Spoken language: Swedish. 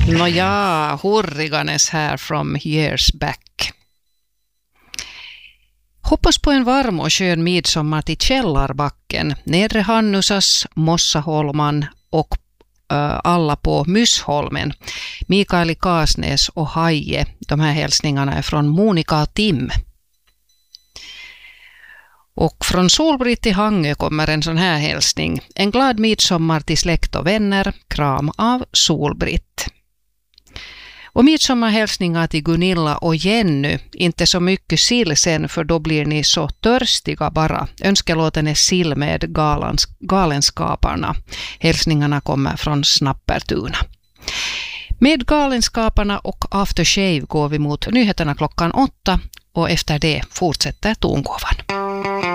Nåja, Hurriganes här from years back. Hoppas på en varm och skön midsommar till Källarbacken, Nedre Hannusas, Mossaholman och alla på Myssholmen. Mikael Kasnäs och Haje, de här hälsningarna är från Monica och Tim. Och från Solbritt i Hangö kommer en sån här hälsning. En glad midsommar till släkt och vänner, kram av Solbritt. Och midsommarhälsningar till Gunilla och Jenny, inte så mycket sill sen för då blir ni så törstiga bara. Önskelåten är sill med Galenskaparna. Hälsningarna kommer från Snappertuna. Med Galenskaparna och After Shave går vi mot nyheterna klockan 8 och efter det fortsätter tongåvan.